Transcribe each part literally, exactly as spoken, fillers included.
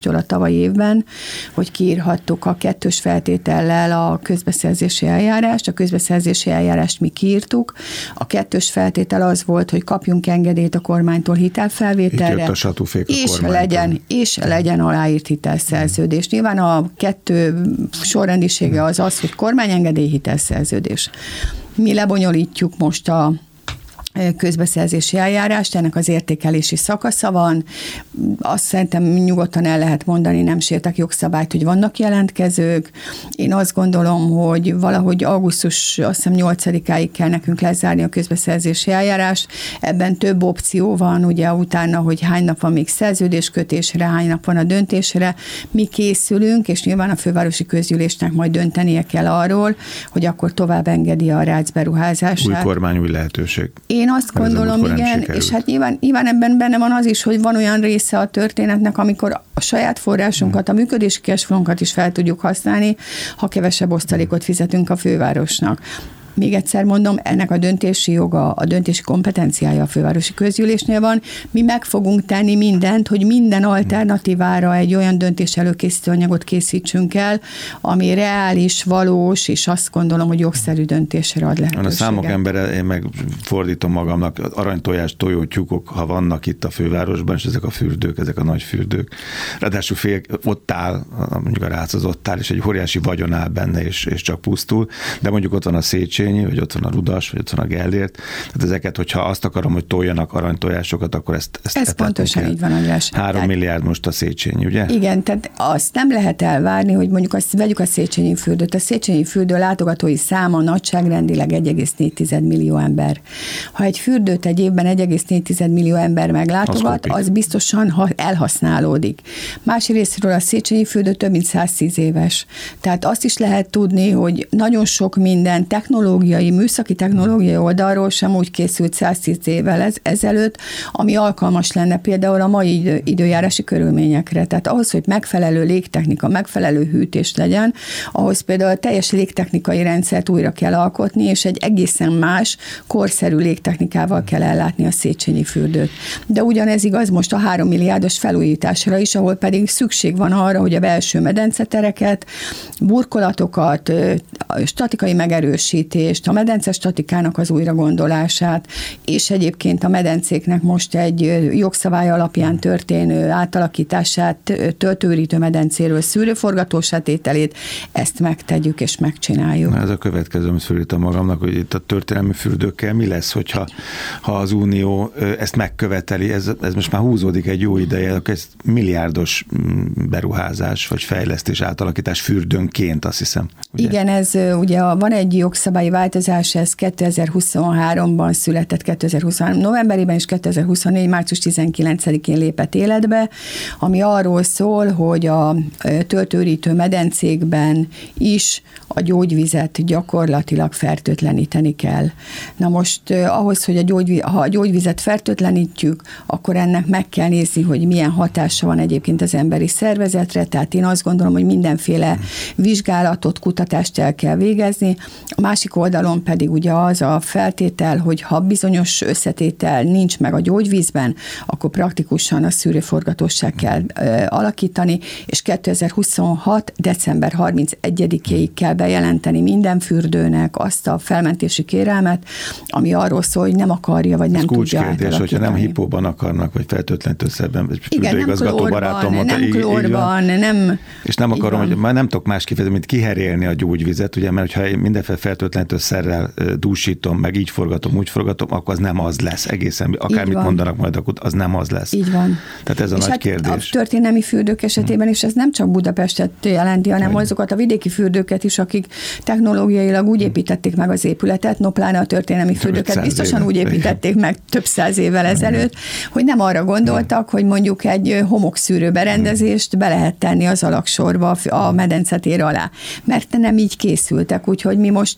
először a tavalyi évben, hogy kiírhattuk a kettős feltétellel a közbeszerzési eljárást. A közbeszerzési eljárást mi kiírtuk. A kettős feltétel az volt, hogy kapjunk engedélyt a kormánytól hitelfelvételre, a satúfék a és legyen, és legyen aláírt hitelszerződés. Nyilván a kettő sorrendisége az az, hogy kormányengedély, hitelszerződés. Mi lebonyolítjuk most a közbeszerzési eljárást, ennek az értékelési szakasza van. Azt szerintem nyugodtan el lehet mondani, nem sértek jogszabályt, hogy vannak jelentkezők. Én azt gondolom, hogy valahogy augusztus, azt hiszem nyolcadikáig kell nekünk lezárni a közbeszerzési eljárást. Ebben több opció van, ugye utána, hogy hány nap van még szerződéskötésre, hány nap van a döntésre. Mi készülünk, és nyilván a fővárosi közgyűlésnek majd döntenie kell arról, hogy akkor tovább engedi a Rácz beruházását. Új kormány, új lehetőség. Én azt gondolom, igen, és hát nyilván, nyilván ebben benne van az is, hogy van olyan része a történetnek, amikor a saját forrásunkat, a működési cashflow-unkat is fel tudjuk használni, ha kevesebb osztalékot fizetünk a fővárosnak. Még egyszer mondom, ennek a döntési joga, a döntési kompetenciája a fővárosi közgyűlésnél van. Mi meg fogunk tenni mindent, hogy minden alternatívára egy olyan döntés előkészítő anyagot készítsünk el, ami reális, valós, és azt gondolom, hogy jogszerű döntésre ad lehetőséget. A számok embere, én meg fordítom magamnak, aranytojás, tojótyúkok, ha vannak itt a fővárosban, és ezek a fürdők, ezek a nagy fürdők. Ráadásul fél, ott áll, mondjuk a Rác az ott áll, és egy óriási vagyon áll benne, és, és csak pusztul, de mondjuk ott van a Széchenyi, vagy ott van a Rudas, vagy ott van a Gellért. Tehát ezeket, hogyha azt akarom, hogy toljanak aranytojásokat, akkor ezt, ezt Ez pontosan így van, András. Három tehát, milliárd most a Széchenyi, ugye? Igen, tehát azt nem lehet elvárni, hogy mondjuk azt vegyük a Széchenyi fürdőt. A Széchenyi fürdő látogatói száma nagyságrendileg egy egész négy millió ember. Ha egy fürdőt egy évben egy egész négy millió ember meglátogat, az, az biztosan elhasználódik. Másrésztről a Széchenyi fürdő több mint száztíz éves. Tehát azt is lehet tudni, hogy nagyon sok minden technológiai, műszaki technológiai oldalról sem úgy készült száztíz évvel ezelőtt, ami alkalmas lenne például a mai időjárási körülményekre. Tehát ahhoz, hogy megfelelő légtechnika, megfelelő hűtés legyen, ahhoz például a teljes légtechnikai rendszert újra kell alkotni, és egy egészen más, korszerű légtechnikával kell ellátni a Széchenyi fürdőt. De ugyanez igaz most a három milliárdos felújításra is, ahol pedig szükség van arra, hogy a belső medencetereket, burkolatokat, statikai megerősítést, a medence statikának az újragondolását, és egyébként a medencéknek most egy jogszabály alapján történő átalakítását, töltőürítő medencéről szűrőforgatós tételét, ezt megtegyük és megcsináljuk. Na ez a következő, amit fölítem magamnak, hogy itt a történelmi fürdőkkel mi lesz, hogyha ha az Unió ezt megköveteli, ez, ez most már húzódik egy jó ideje, ez milliárdos beruházás, vagy fejlesztés, átalakítás fürdőnként, azt hiszem. Ugye? Igen, ez ugye van egy jogszabályi változás, ez kétezer-huszonháromban született, kétezer-huszonhárom novemberében, és kétezer-huszonnégy március tizenkilencedikén lépett életbe, ami arról szól, hogy a töltőürítő medencékben is a gyógyvizet gyakorlatilag fertőtleníteni kell. Na most ahhoz, hogy a gyógyvíz, ha a gyógyvizet fertőtlenítjük, akkor ennek meg kell nézni, hogy milyen hatása van egyébként az emberi szervezetre, tehát én azt gondolom, hogy mindenféle vizsgálatot, kutatást el kell végezni. A másik oldalon pedig ugye az a feltétel, hogy ha bizonyos összetétel nincs meg a gyógyvízben, akkor praktikusan a szűrőforgatósság kell ö, alakítani, és kétezer-huszonhat december harmincegyedikéig kell bejelenteni minden fürdőnek azt a felmentési kérelmet, ami arról szól, hogy nem akarja, vagy nem tudja átalakítani. Hogyha nem hipóban akarnak, vagy feltöltlenítőszerben, vagy fürdőigazgató barátom mondta, nem klórban, nem... És nem akarom, hogy már nem tudok más kifejezni, mint kiherélni a gyógyvizet, ugye, mert hogyha mindenféle feltöltlenítőszerrel dúsítom, meg így forgatom, úgy forgatom, akkor az nem az lesz egészen, akármit mondanak majd, akkor az nem az lesz. Így van. Tehát ez a és nagy hát kérdés. A történelmi fürdők esetében is ez nem csak Budapestet jelenti, hanem Vagy. azokat a vidéki fürdőket is, akik technológiailag úgy építették meg az épületet, no pláne a történelmi fürdőket biztosan úgy építették meg több száz évvel ezelőtt, hogy nem arra gondoltak, hogy mondjuk egy homokszűrő berendezést be lehet tenni az alaksorba a medencetér alá. Mert nem így készültek, úgyhogy mi most abban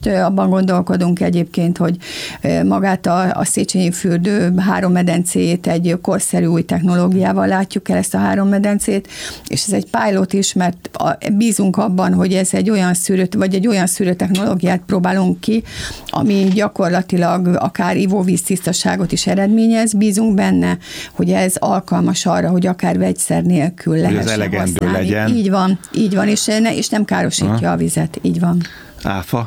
abban gondolkodunk egyébként, hogy magát a, a Széchenyi fürdő három medencét egy korszerű új technológiával látjuk el ezt a három medencét, és ez egy pilot is, mert bízunk abban, hogy ez egy olyan szűrő, vagy egy olyan szűrő technológiát próbálunk ki, ami gyakorlatilag akár ivóvíz tisztaságot is eredményez. Bízunk benne, hogy ez alkalmas arra, hogy akár vegyszer nélkül lehessen használni. Hogy ez elegendő legyen. Így van, így van, és, ne, és nem károsítja ha. a vizet. Így van. Áfa?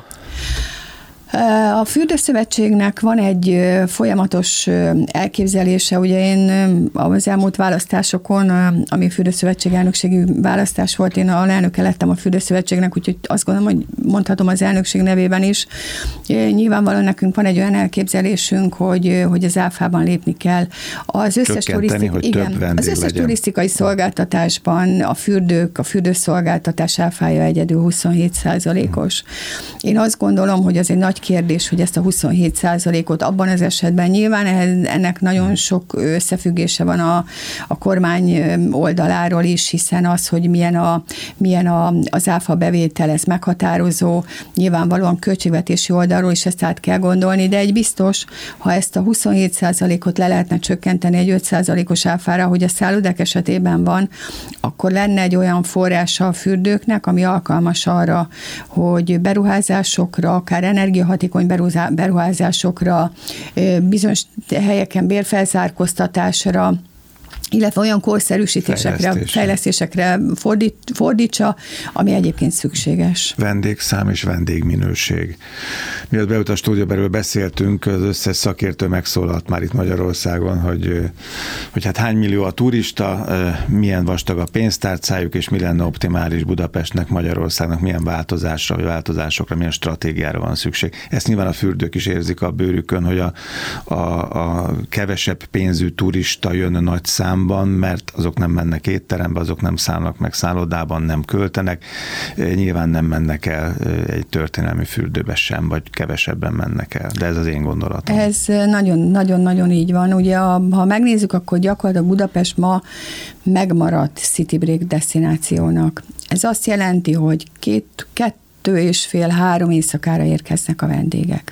A Fürdőszövetségnek van egy folyamatos elképzelésze, ugye én az elmúlt választásokon, ami Fürdőszövetség elnökségi választás volt, én alelnöke lettem a Fürdőszövetségnek, úgyhogy azt gondolom, hogy mondhatom az elnökség nevében is. Nyilvánvalóan nekünk van egy olyan elképzelésünk, hogy, hogy az áfában lépni kell. Az összes, turisztik, igen, az összes turisztikai szolgáltatásban a fürdők, a fürdőszolgáltatás áfája egyedül huszonhét százalékos. Én azt gondolom, hogy az egy nagy kérdés, hogy ezt a huszonhét százalékot abban az esetben nyilván ennek nagyon sok összefüggése van a, a kormány oldaláról is, hiszen az, hogy milyen, a, milyen a, az áfa bevétel, ez meghatározó, nyilvánvalóan költségvetési oldalról is ezt át kell gondolni, de egy biztos, ha ezt a huszonhét százalékot le lehetne csökkenteni egy öt százalékos áfára, hogy a szállodák esetében van, akkor lenne egy olyan forrása a fürdőknek, ami alkalmas arra, hogy beruházásokra, akár energiahatékony beruházásokra, bizonyos helyeken bérfelzárkóztatásra, illetve olyan korszerűsítésekre, Fejlesztése. fejlesztésekre fordít, fordítsa, ami egyébként szükséges. Vendégszám és vendégminőség. Miatt beült a stúdióba, erről beszéltünk, az összes szakértő megszólalt már itt Magyarországon, hogy, hogy hát hány millió a turista, milyen vastag a pénztárcájuk, és mi lenne optimális Budapestnek, Magyarországnak, milyen változásra, vagy változásokra, milyen stratégiára van szükség. Ezt nyilván a fürdők is érzik a bőrükön, hogy a, a, a kevesebb pénzű turista jön a nagy számban, mert azok nem mennek étterembe, azok nem szállnak meg szállodában, nem költenek, nyilván nem mennek el egy történelmi fürdőbe sem, vagy kevesebben mennek el, de ez az én gondolatom. Ez nagyon-nagyon-nagyon így van. Ugye, ha megnézzük, akkor gyakorlatilag Budapest ma megmaradt city break desztinációnak. Ez azt jelenti, hogy két, kettő és fél, három éjszakára érkeznek a vendégek.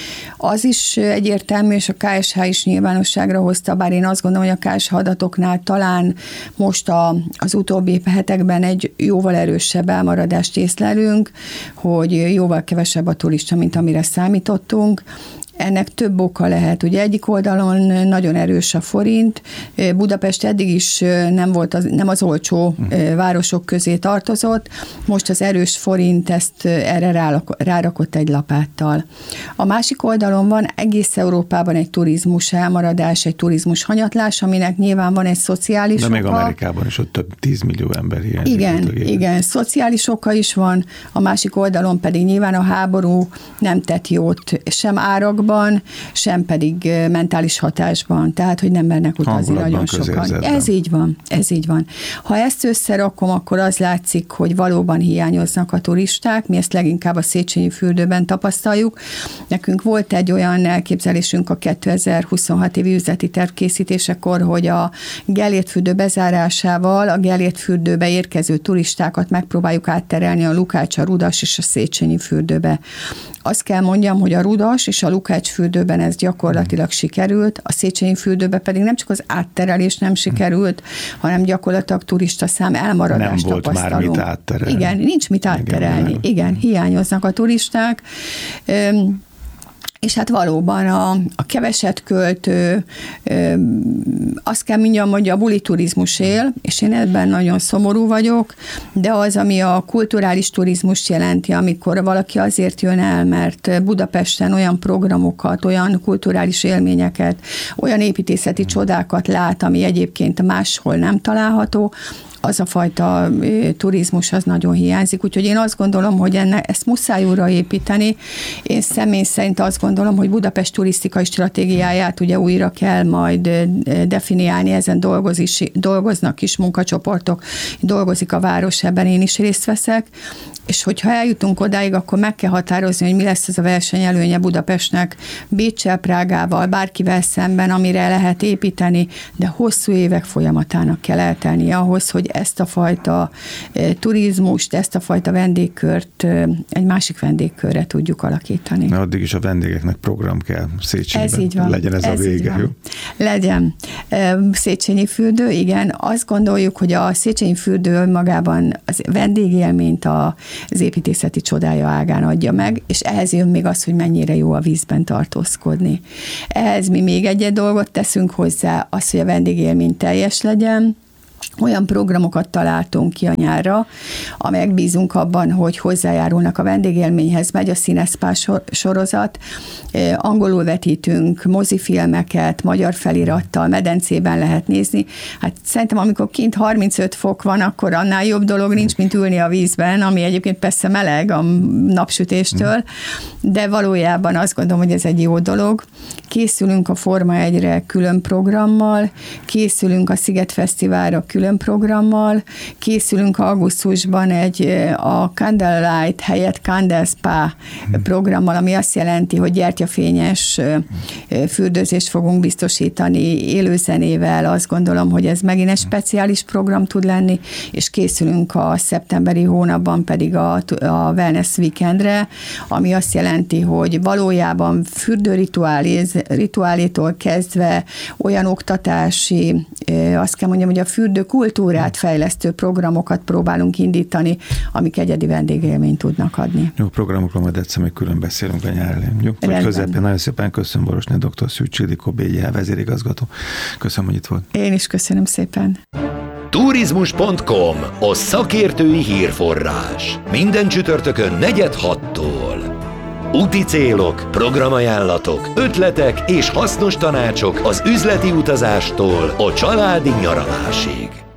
Az is egyértelmű, és a ká es há is nyilvánosságra hozta, bár én azt gondolom, hogy a ká es há adatoknál talán most a, az utóbbi hetekben egy jóval erősebb elmaradást észlelünk, hogy jóval kevesebb a turista, mint amire számítottunk. Ennek több oka lehet. Ugye egyik oldalon nagyon erős a forint, Budapest eddig is nem volt az, nem az olcsó városok közé tartozott, most az erős forint ezt erre rárakott egy lapáttal. A másik oldalon van egész Európában egy turizmus elmaradás, egy turizmus hanyatlás, aminek nyilván van egy szociális oka. De még Amerikában is ott több tízmillió ember hiányzik. Igen, igen, szociális oka is van, a másik oldalon pedig nyilván a háború nem tett jót sem árakban, sem pedig mentális hatásban, tehát, hogy nem mernek utazni nagyon sokan. Ez így van, ez így van. Ha ezt összerakom, akkor az látszik, hogy valóban hiányoznak a turisták, mi ezt leginkább a Széchenyi fürdőben tapasztaljuk. Nekünk volt egy olyan elképzelésünk a kétezer-huszonhat évi üzleti terv készítésekor, hogy a Gellért fürdő bezárásával a Gellért fürdőbe érkező turistákat megpróbáljuk átterelni a Lukács, a Rudas és a Széchenyi fürdőbe. Azt kell mondjam, hogy a Rudas és a Lukács fürdőben ez gyakorlatilag sikerült, a Széchenyi fürdőben pedig nem csak az átterelés nem sikerült, hanem gyakorlatilag turista szám elmaradást nem volt tapasztalunk. Már mit átterelni. Igen, nincs mit átterelni. Igen, Igen hiányoznak a turisták. Üm, És hát valóban a, a keveset költő, ö, azt kell mondjam, hogy a buli turizmus él, és én ebben nagyon szomorú vagyok, de az, ami a kulturális turizmus jelenti, amikor valaki azért jön el, mert Budapesten olyan programokat, olyan kulturális élményeket, olyan építészeti csodákat lát, ami egyébként máshol nem található, az a fajta turizmus az nagyon hiányzik, úgyhogy én azt gondolom, hogy enne, ezt muszáj újra építeni. Én személy szerint azt gondolom, hogy Budapest turisztikai stratégiáját ugye újra kell majd definiálni, ezen dolgoznak is munkacsoportok, dolgozik a város, ebben én is részt veszek, és hogyha eljutunk odáig, akkor meg kell határozni, hogy mi lesz ez a versenyelőnye Budapestnek Béccsel, Prágával, bárkivel szemben, amire lehet építeni, de hosszú évek folyamatának kell eltelnie ahhoz, hogy ezt a fajta turizmust, ezt a fajta vendégkört egy másik vendégkörre tudjuk alakítani. Na, addig is a vendégeknek program kell Széchenyben. Ez így van. Legyen ez, ez a vége, jó? Legyen. Széchenyi fürdő, igen. Azt gondoljuk, hogy a Széchenyi fürdő önmagában az vendégélményt az építészeti csodája ágán adja meg, és ehhez jön még az, hogy mennyire jó a vízben tartózkodni. Ehhez mi még egy dolgot teszünk hozzá, az, hogy a vendégélmény teljes legyen. Olyan programokat találtunk ki a nyárra, amelyek bízunk abban, hogy hozzájárulnak a vendégélményhez. Megy a Színeszpá sorozat, angolul vetítünk mozifilmeket, magyar felirattal, medencében lehet nézni. Hát szerintem, amikor kint harmincöt fok van, akkor annál jobb dolog nincs, mint ülni a vízben, ami egyébként persze meleg a napsütéstől, de valójában azt gondolom, hogy ez egy jó dolog. Készülünk a Forma egyre külön programmal, készülünk a Sziget Fesztiválra külön programmal, készülünk augusztusban egy a Candlelight helyett Candle Spa programmal, ami azt jelenti, hogy gyertyafényes fürdőzést fogunk biztosítani élőzenével. Azt gondolom, hogy ez megint egy speciális program tud lenni, és készülünk a szeptemberi hónapban pedig a, a Wellness Weekendre, ami azt jelenti, hogy valójában fürdőrituálétól kezdve olyan oktatási, azt kell mondjam, hogy a fürdő kultúrát fejlesztő programokat próbálunk indítani, amik egyedi vendégélményt tudnak adni. Jó, programokról majd egyszer még külön beszélünk a nyár elején. Jó, vagy közepén. Nagyon szépen köszönöm Borosné doktor Szűcs Ildikó, bé gé há vezérigazgató. Köszönöm, hogy itt volt. Én is köszönöm szépen. Turizmus pont com, a szakértői hírforrás. Minden csütörtökön negyed hattól. Úti célok, programajánlatok, ötletek és hasznos tanácsok az üzleti utazástól a családi nyaralásig.